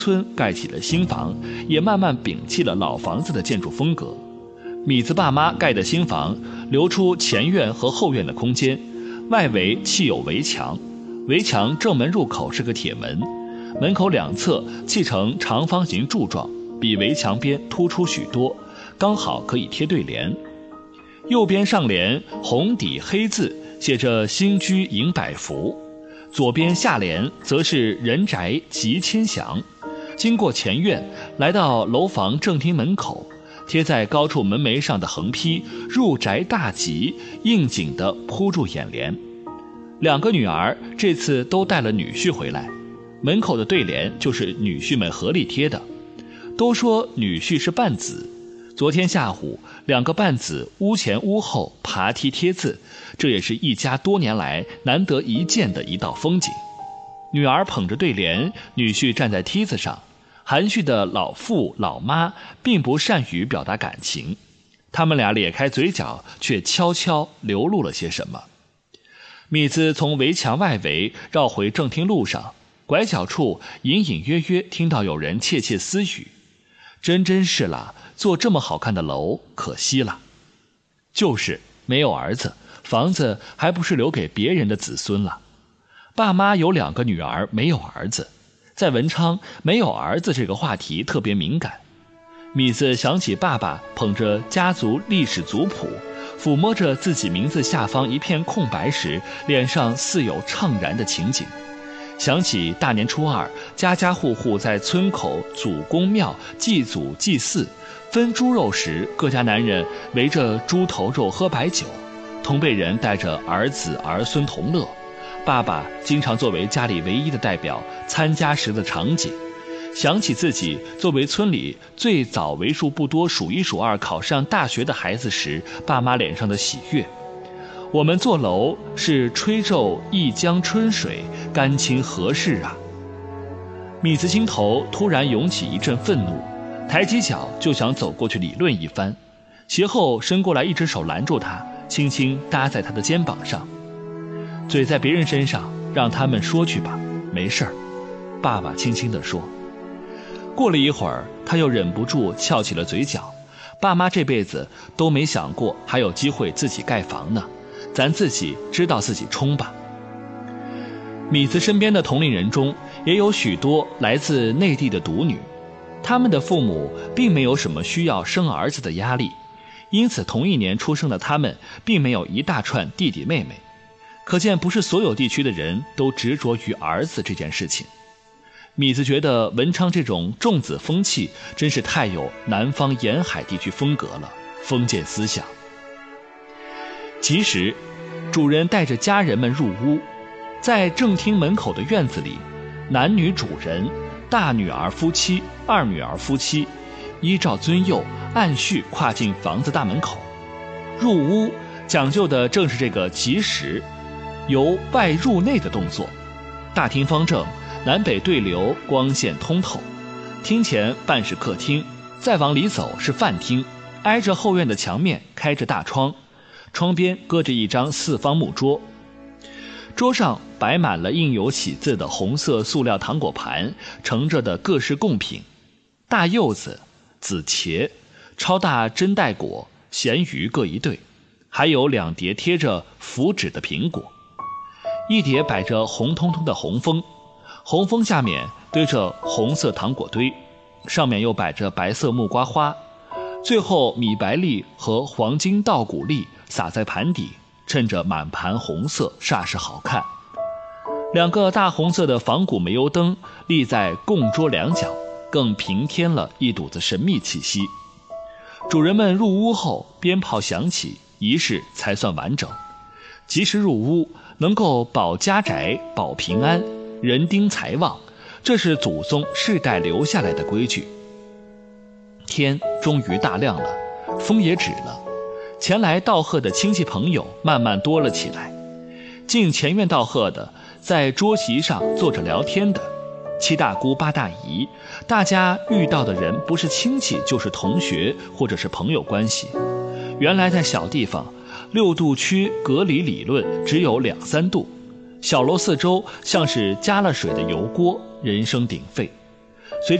村盖起了新房，也慢慢摒弃了老房子的建筑风格。米子爸妈盖的新房留出前院和后院的空间，外围砌有围墙，围墙正门入口是个铁门，门口两侧砌成长方形柱状，比围墙边突出许多，刚好可以贴对联。右边上联红底黑字写着新居迎百福，左边下联则是人宅吉千祥。经过前院，来到楼房正厅门口，贴在高处门楣上的横批入宅大吉应景地扑住眼帘。两个女儿这次都带了女婿回来，门口的对联就是女婿们合力贴的。都说女婿是半子，昨天下午两个半子屋前屋后爬梯贴字，这也是一家多年来难得一见的一道风景。女儿捧着对联，女婿站在梯子上，含蓄的老父老妈并不善于表达感情，他们俩咧开嘴角，却悄悄流露了些什么。米子从围墙外围绕回正厅路上，拐角处隐隐约约听到有人窃窃私语：真是啦，做这么好看的楼，可惜了。就是没有儿子，房子还不是留给别人的子孙了。爸妈有2个女儿，没有儿子。在文昌，没有儿子这个话题特别敏感。米子想起爸爸捧着家族历史族谱，抚摸着自己名字下方一片空白时，脸上似有怅然的情景。想起大年初2，家家户户在村口祖公庙祭祖祭祀，分猪肉时，各家男人围着猪头肉喝白酒，同辈人带着儿子儿孙同乐。爸爸经常作为家里唯一的代表参加时的场景，想起自己作为村里最早为数不多数1数2考上大学的孩子时，爸妈脸上的喜悦。我们做楼是吹皱一江春水，干清何事啊。米子心头突然涌起一阵愤怒，抬起脚就想走过去理论一番，斜后伸过来一只手拦住他，轻轻搭在他的肩膀上。嘴在别人身上，让他们说去吧，没事儿。爸爸轻轻地说。过了一会儿，他又忍不住翘起了嘴角。爸妈这辈子都没想过还有机会自己盖房呢，咱自己知道自己冲吧。米子身边的同龄人中，也有许多来自内地的独女，他们的父母并没有什么需要生儿子的压力，因此同一年出生的他们并没有一大串弟弟妹妹。可见不是所有地区的人都执着于儿子这件事情。米子觉得文昌这种重子风气真是太有南方沿海地区风格了，封建思想。其实主人带着家人们入屋，在正厅门口的院子里，男女主人、大女儿夫妻、二女儿夫妻依照尊幼按序跨进房子大门口。入屋讲究的正是这个吉时，由外入内的动作。大厅方正，南北对流，光线通透。厅前半是客厅，再往里走是饭厅，挨着后院的墙面开着大窗，窗边搁着一张4方木桌，桌上摆满了印有喜字的红色塑料糖果盘，盛着的各式贡品，大柚子、紫茄、超大真带果、咸鱼各一对，还有2碟贴着符纸的苹果。一碟摆着红彤彤的红枫，红枫下面堆着红色糖果堆，上面又摆着白色木瓜花，最后米白粒和黄金稻谷粒撒在盘底，衬着满盘红色，煞是好看。2个大红色的仿古煤油灯立在供桌两角，更平添了一肚子神秘气息。主人们入屋后，鞭炮响起，仪式才算完整。及时入屋，能够保家宅、保平安、人丁财旺，这是祖宗世代留下来的规矩。天终于大亮了，风也止了，前来道贺的亲戚朋友慢慢多了起来。进前院道贺的，在桌席上坐着聊天的，7大姑8大姨，大家遇到的人不是亲戚就是同学或者是朋友关系。原来在小地方，6度区隔离理论只有2、3度，小楼四周像是加了水的油锅，人声鼎沸。